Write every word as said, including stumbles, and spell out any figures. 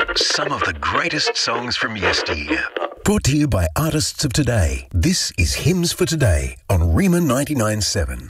Some of the greatest songs from yesteryear. Brought to you by artists of today. This is Hymns for Today on Rima ninety-nine point seven.